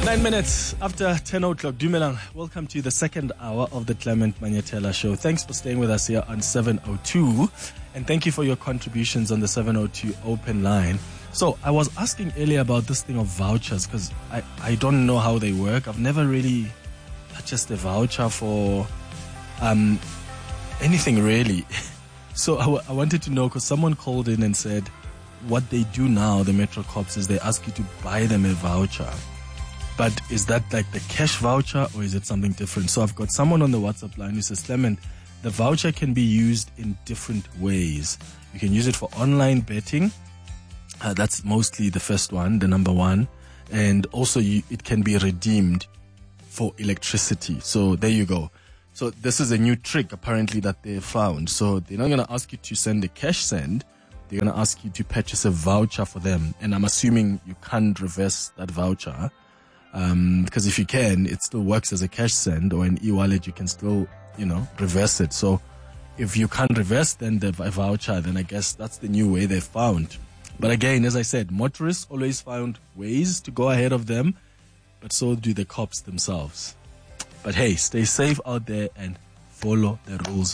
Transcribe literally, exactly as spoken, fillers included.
Nine minutes after ten o'clock. Dumelang, welcome to the second hour of the Clement Manyetela Show. Thanks for staying with us here on seven oh two. And thank you for your contributions on the seven oh two open line. So I was asking earlier about this thing of vouchers because I, I don't know how they work. I've never really purchased a voucher for um anything really. So I, w- I wanted to know because someone called in and said what they do now, the Metro Cops, is they ask you to buy them a voucher. But is that like the cash voucher or is it something different? So I've got someone on the WhatsApp line who says, Clement, the voucher can be used in different ways. You can use it for online betting. Uh, that's mostly the first one, the number one. And also you, it can be redeemed for electricity. So there you go. So this is a new trick apparently that they found. So they're not going to ask you to send a cash send. They're going to ask you to purchase a voucher for them. And I'm assuming you can't reverse that voucher. Um, because if you can, it still works as a cash send or an e-wallet. You can still, you know, reverse it. So if you can't reverse then the voucher, then I guess that's the new way they found. But again, as I said, motorists always found ways to go ahead of them, but so do the cops themselves. But hey, stay safe out there and follow the rules.